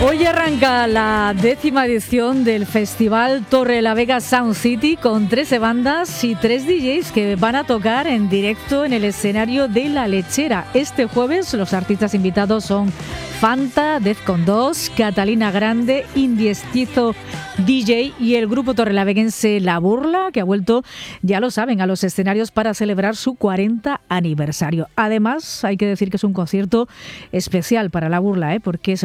Hoy arranca la 10ª edición del Festival Torrelavega Sound City con 13 bandas y 3 DJs que van a tocar en directo en el escenario de La Lechera. Este jueves los artistas invitados son Fanta, Defcon 2, Catalina Grande, Indiestizo DJ y el grupo torrelaveguense La Burla, que ha vuelto, ya lo saben, a los escenarios para celebrar su 40 aniversario. Además, hay que decir que es un concierto especial para La Burla, porque es